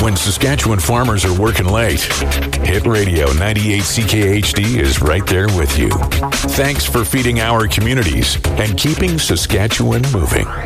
when Saskatchewan farmers are working late, Hit Radio 98 CKHD is right there with you. Thanks for feeding our communities and keeping Saskatchewan moving.